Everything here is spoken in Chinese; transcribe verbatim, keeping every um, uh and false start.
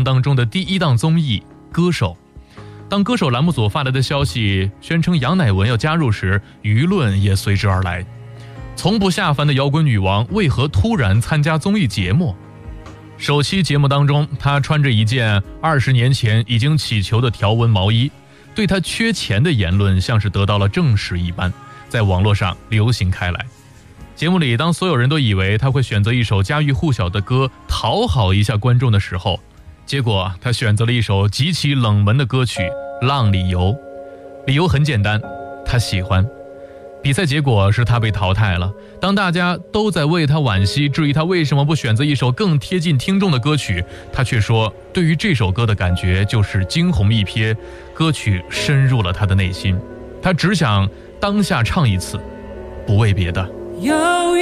档当中的第一档综艺《歌手》。当歌手栏目组发来的消息宣称杨乃文要加入时，舆论也随之而来。从不下凡的摇滚女王为何突然参加综艺节目？首期节目当中，她穿着一件二十年前已经起球的条纹毛衣，对她缺钱的言论像是得到了证实一般，在网络上流行开来。节目里，当所有人都以为她会选择一首家喻户晓的歌讨好一下观众的时候，结果她选择了一首极其冷门的歌曲《浪里游》。理由很简单，她喜欢。比赛结果是他被淘汰了。当大家都在为他惋惜，质疑他为什么不选择一首更贴近听众的歌曲，他却说对于这首歌的感觉就是惊鸿一瞥，歌曲深入了他的内心，他只想当下唱一次，不为别的。 有